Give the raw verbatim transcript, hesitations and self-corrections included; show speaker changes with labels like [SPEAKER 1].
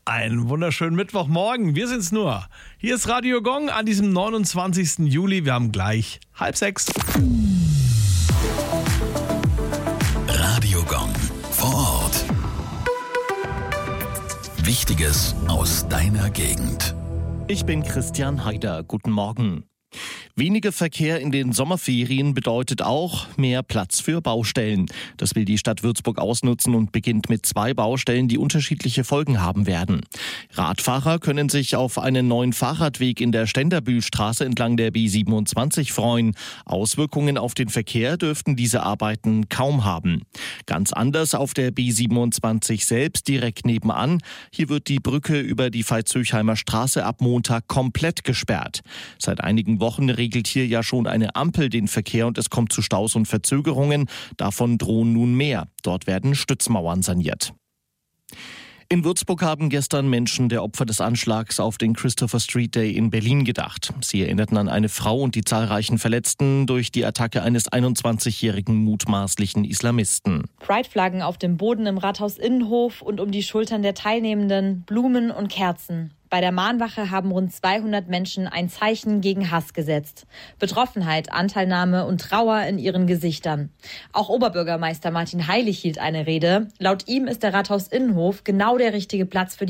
[SPEAKER 1] Einen wunderschönen Mittwochmorgen. Wir sind's nur. Hier ist Radio Gong an diesem neunundzwanzigsten Juli. Wir haben gleich halb sechs.
[SPEAKER 2] Radio Gong vor Ort. Wichtiges aus deiner Gegend.
[SPEAKER 3] Ich bin Christian Haider. Guten Morgen. Weniger Verkehr in den Sommerferien bedeutet auch mehr Platz für Baustellen. Das will die Stadt Würzburg ausnutzen und beginnt mit zwei Baustellen, die unterschiedliche Folgen haben werden. Radfahrer können sich auf einen neuen Fahrradweg in der Ständerbühlstraße entlang der B siebenundzwanzig freuen. Auswirkungen auf den Verkehr dürften diese Arbeiten kaum haben. Ganz anders auf der B siebenundzwanzig selbst, direkt nebenan. Hier wird die Brücke über die Veitshöchheimer Straße ab Montag komplett gesperrt. Seit einigen Wochen regelt hier ja schon eine Ampel den Verkehr und es kommt zu Staus und Verzögerungen. Davon drohen nun mehr. Dort werden Stützmauern saniert. In Würzburg haben gestern Menschen der Opfer des Anschlags auf den Christopher Street Day in Berlin gedacht. Sie erinnerten an eine Frau und die zahlreichen Verletzten durch die Attacke eines einundzwanzigjährigen mutmaßlichen Islamisten.
[SPEAKER 4] Pride-Flaggen auf dem Boden im Rathaus-Innenhof und um die Schultern der Teilnehmenden, Blumen und Kerzen. Bei der Mahnwache haben rund zweihundert Menschen ein Zeichen gegen Hass gesetzt. Betroffenheit, Anteilnahme und Trauer in ihren Gesichtern. Auch Oberbürgermeister Martin Heilig hielt eine Rede. Laut ihm ist der Rathaus-Innenhof genau der richtige Platz für die